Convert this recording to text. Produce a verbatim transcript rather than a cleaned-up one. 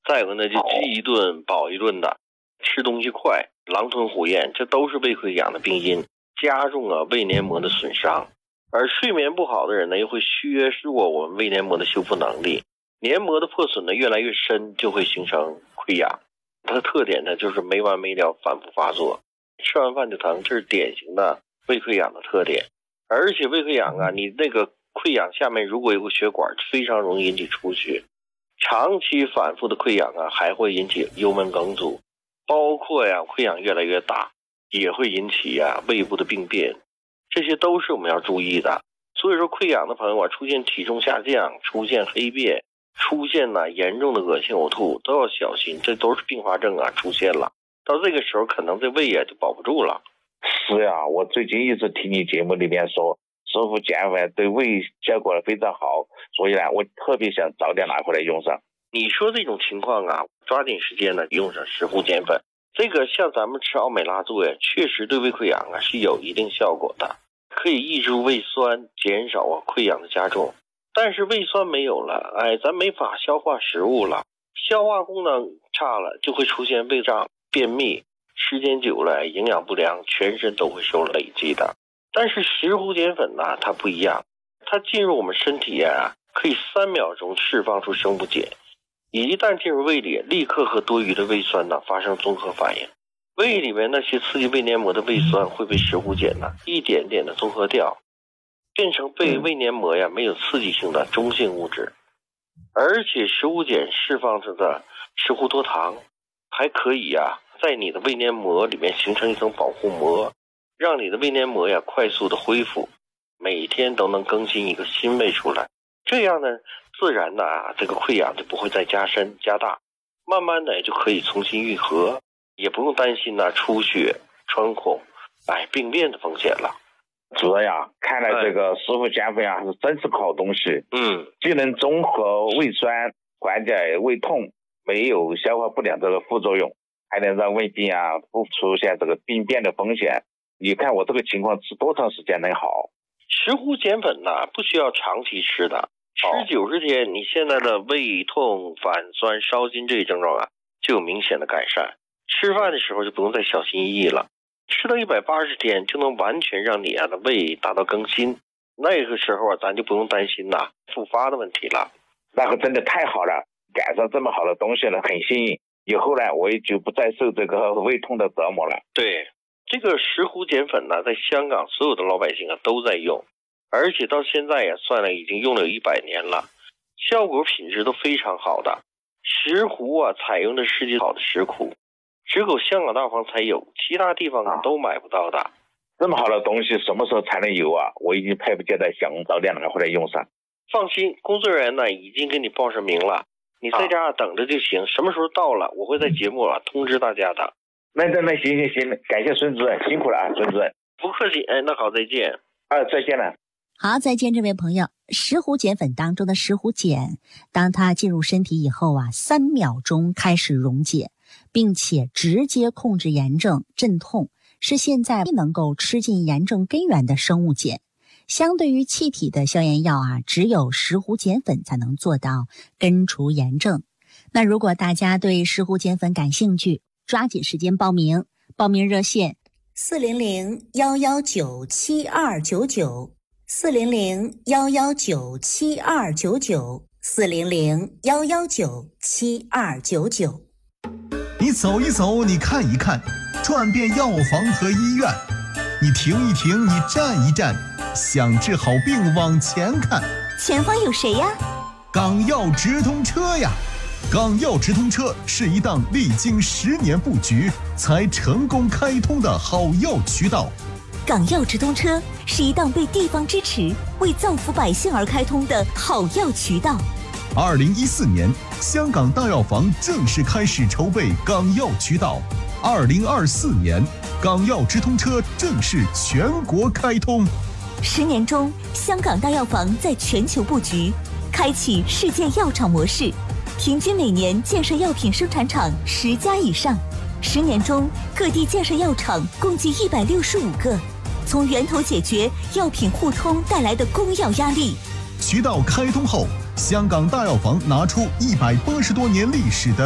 再有个呢就饥一顿饱一顿的，吃东西快，狼吞虎咽，这都是胃溃疡的病因，加重了胃黏膜的损伤。而睡眠不好的人呢，又会削弱我们胃黏膜的修复能力，黏膜的破损呢越来越深，就会形成溃疡。它的特点呢就是没完没了，反复发作，吃完饭就疼，这是典型的胃溃疡的特点。而且胃溃疡啊，你那个溃疡下面如果有个血管，非常容易引起出血。长期反复的溃疡啊，还会引起幽门梗阻，包括呀溃疡越来越大，也会引起呀胃部的病变，这些都是我们要注意的。所以说溃疡的朋友啊，出现体重下降，出现黑便，出现呢严重的恶心呕吐，都要小心，这都是并发症啊出现了。到这个时候可能这胃啊就保不住了。 是呀，我最近一直听你节目里面说石斛碱粉对胃效果非常好，所以呢我特别想早点拿回来用上。 你说这种情况啊，抓紧时间呢用上石斛碱粉。这个像咱们吃奥美拉唑呀，确实对胃溃疡啊是有一定效果的，可以抑制胃酸，减少啊溃疡的加重。但是胃酸没有了，哎，咱没法消化食物了，消化功能差了，就会出现胃胀、便秘，时间久了营养不良，全身都会受累积的。但是石斛碱粉呢，它不一样，它进入我们身体啊，可以三秒钟释放出生物碱，一旦进入胃里，立刻和多余的胃酸呢发生综合反应，胃里面那些刺激胃黏膜的胃酸会被石斛碱呢一点点的综合掉，变成被胃黏膜呀没有刺激性的中性物质。而且石斛碱释放出的石斛多糖还可以呀在你的胃黏膜里面形成一层保护膜，让你的胃黏膜呀快速的恢复，每天都能更新一个新胃出来。这样呢自然呢这个溃疡就不会再加深加大，慢慢的就可以重新愈合，也不用担心呢出血、穿孔、哎病变的风险了。 主任呀，看来这个石斛碱粉啊是真是个好东西， 嗯， 既能中和胃酸，缓解胃痛，没有消化不良这个副作用，还能让胃病啊不出现这个病变的风险。你看我这个情况吃多长时间能好？ 石斛碱粉呢不需要长期吃的，吃九十天，你现在的胃痛、反酸、烧心这一症状啊就有明显的改善。吃饭的时候就不用再小心翼翼了，吃到一百八十天就能完全让你啊的胃达到更新，那个时候啊咱就不用担心呐复发的问题了。 那个真的太好了，赶上这么好的东西了，很幸运。以后呢我也就不再受这个胃痛的折磨了。 对，这个石斛碱粉呢在香港所有的老百姓啊都在用，而且到现在呀算了已经用了有一百年了，效果品质都非常好的。石斛啊采用的是世界好的石斛，只有香港大房才有，其他地方啊都买不到的。 这么好的东西什么时候才能有啊？我已经迫不及待想早点拿回来用上。 放心，工作人员呢已经给你报上名了，你在家等着就行，什么时候到了我会在节目啊通知大家的。 那那那行行行，感谢孙主任，辛苦了啊，孙主任。 不客气，哎，那好，再见。 啊，再见了。 好，再见，这位朋友。石斛碱粉当中的石斛碱，当它进入身体以后啊，三秒钟开始溶解，并且直接控制炎症、镇痛，是现在能够吃进炎症根源的生物碱。相对于气体的消炎药啊，只有石斛碱粉才能做到根除炎症。那如果大家对石斛碱粉感兴趣，抓紧时间报名，报名热线四零零幺幺九七二九九，四零零幺幺九七二九九，四零零幺幺九七二九九。 你走一走，你看一看，转遍药房和医院，你停一停，你站一站，想治好病往前看。 前方有谁呀？ 港药直通车呀！港药直通车是一档历经十年布局才成功开通的好药渠道。 港药直通车是一档为地方支持、为造福百姓而开通的好药渠道。 二零一四年，香港大药房正式开始筹备港药渠道。二零二四年，港药直通车正式全国开通。 十年中，香港大药房在全球布局，开启世界药厂模式，平均每年建设药品生产厂十家以上。十年中，各地建设药厂共计一百六十五个，从源头解决药品互通带来的供药压力。 渠道开通后，香港大药房拿出一百八十多年历史的